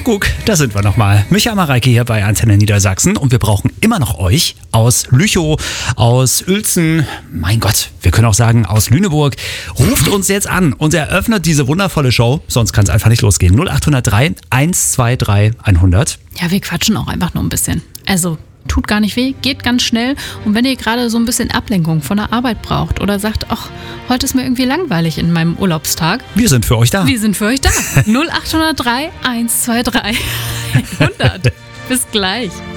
Kuckuck, da sind wir nochmal. Micha Mareike hier bei Antenne Niedersachsen und wir brauchen immer noch euch aus Lüchow, aus Uelzen, mein Gott, wir können auch sagen aus Lüneburg. Ruft uns jetzt an und eröffnet diese wundervolle Show, sonst kann es einfach nicht losgehen. 0803 123 100. Ja, wir quatschen auch einfach nur ein bisschen. Also tut gar nicht weh, geht ganz schnell. Und wenn ihr gerade so ein bisschen Ablenkung von der Arbeit braucht oder sagt, ach, heute ist mir irgendwie langweilig in meinem Urlaubstag. Wir sind für euch da. 0803 123 100. Bis gleich.